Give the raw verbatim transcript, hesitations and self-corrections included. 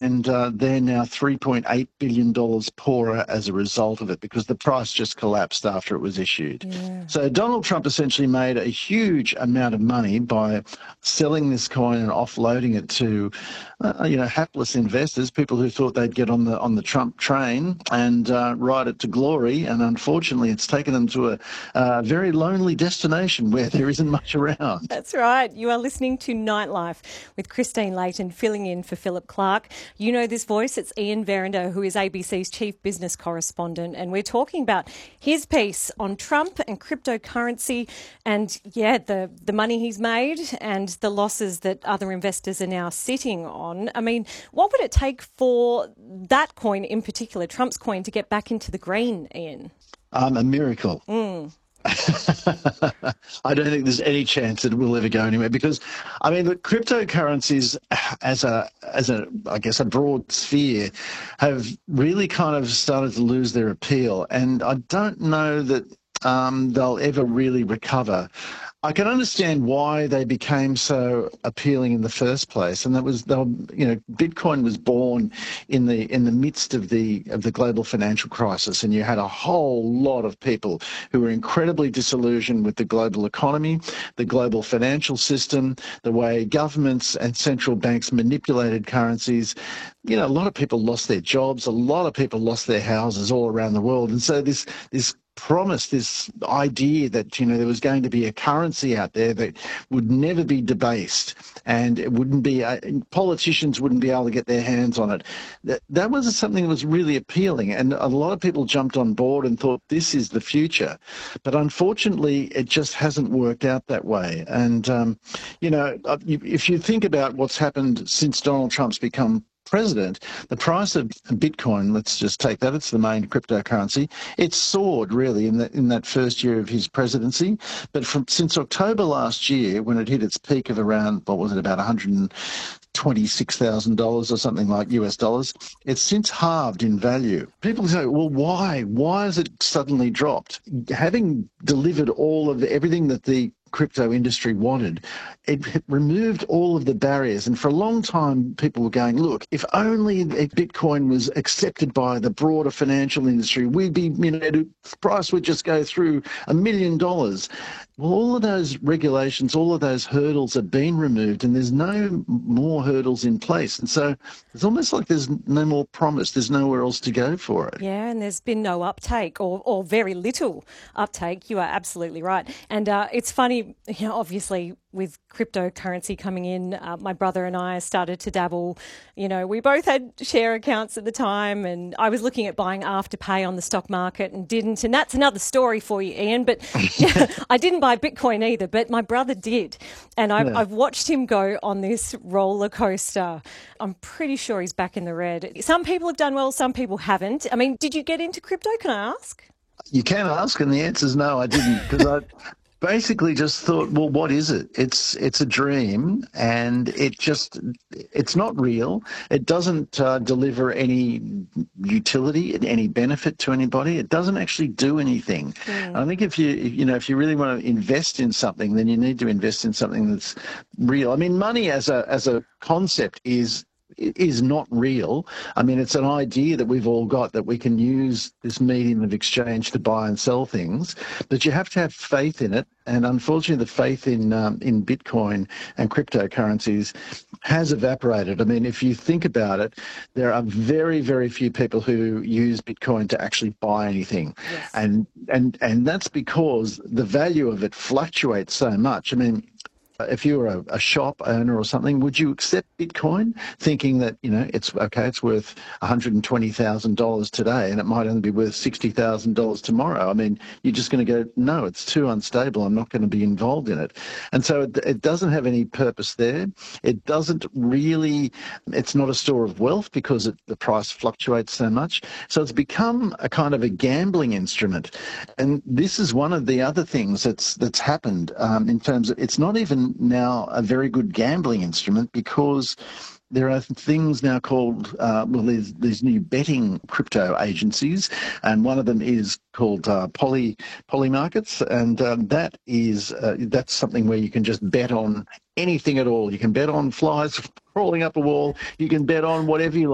and uh, they're now three point eight billion dollars poorer as a result of it because the price just collapsed after it was issued. Yeah. So Donald Trump essentially made a huge amount of money by selling this coin and offloading it to, uh, you know, hapless investors, people who thought they'd get on the on the Trump train and uh, ride it to glory. And unfortunately, it's taken them to a, a very lonely destination where there isn't much around. That's right. You are listening to Nightlife with Christine Layton filling in for Philip Clark. You know this voice. It's Ian Verinder, who is A B C's chief business correspondent. And we're talking about his piece on Trump and cryptocurrency and, yeah, the, the money he's made and the losses that other investors are now sitting on. I mean, what would it take for that coin in particular, Trump's coin, to get back into the green, Ian? Um, a miracle. Mm. I don't think there's any chance that it will ever go anywhere because, I mean, the cryptocurrencies as a, as a, I guess, a broad sphere have really kind of started to lose their appeal. And I don't know that um, they'll ever really recover. I can understand why they became so appealing in the first place, and that was, they were, you know, Bitcoin was born in the in the midst of the of the global financial crisis, and you had a whole lot of people who were incredibly disillusioned with the global economy, the global financial system, the way governments and central banks manipulated currencies. You know, a lot of people lost their jobs, a lot of people lost their houses all around the world, and so this this. promise, this idea that, you know, there was going to be a currency out there that would never be debased and it wouldn't be, uh, politicians wouldn't be able to get their hands on it. That, that was something that was really appealing, and a lot of people jumped on board and thought this is the future. But unfortunately, it just hasn't worked out that way. And, um, you know, if you think about what's happened since Donald Trump's become president, the price of Bitcoin, let's just take that, it's the main cryptocurrency, it soared really in that in that first year of his presidency. But from since October last year, when it hit its peak of around, what was it, about one hundred twenty-six thousand dollars or something like U S dollars, it's since halved in value. People say, well, why? Why has it suddenly dropped? Having delivered all of the, everything that the crypto industry wanted, it removed all of the barriers. And for a long time, people were going, look, if only Bitcoin was accepted by the broader financial industry, we'd be, you know, the price would just go through a million dollars. Well, all of those regulations, all of those hurdles have been removed, and there's no more hurdles in place. And so it's almost like there's no more promise. There's nowhere else to go for it. Yeah, and there's been no uptake or, or very little uptake. You are absolutely right. And uh, it's funny, you know, obviously with cryptocurrency coming in, uh, my brother and I started to dabble. You know, we both had share accounts at the time, and I was looking at buying Afterpay on the stock market and didn't. And that's another story for you, Ian. But I didn't buy Bitcoin either, but my brother did. And I've, yeah. I've watched him go on this roller coaster. I'm pretty sure he's back in the red. Some people have done well, some people haven't. I mean, did you get into crypto, can I ask? You can ask, and the answer is no, I didn't, because I basically just thought, well, what is it? It's it's a dream, and it just, it's not real. It doesn't uh, deliver any utility, any benefit to anybody. It doesn't actually do anything. Mm. I think if you, you know, if you really want to invest in something, then you need to invest in something that's real. I mean, money as a as a concept is is not real. I mean, it's an idea that we've all got that we can use this medium of exchange to buy and sell things, but you have to have faith in it. And unfortunately, the faith in um, in Bitcoin and cryptocurrencies has evaporated. I mean, if you think about it, there are very, very few people who use Bitcoin to actually buy anything. Yes. And, and, and that's because the value of it fluctuates so much. I mean, if you were a, a shop owner or something, would you accept Bitcoin thinking that, you know, it's okay, it's worth one hundred twenty thousand dollars today and it might only be worth sixty thousand dollars tomorrow? I mean, you're just going to go, no, it's too unstable. I'm not going to be involved in it. And so it, it doesn't have any purpose there. It doesn't really, it's not a store of wealth because it, the price fluctuates so much. So it's become a kind of a gambling instrument. And this is one of the other things that's, that's happened um, in terms of, it's not even now a very good gambling instrument because there are things now called, uh, well, there's these new betting crypto agencies, and one of them is called uh, Poly Polymarkets, and um, that is uh, that's something where you can just bet on anything at all. You can bet on flies crawling up a wall. You can bet on whatever you like.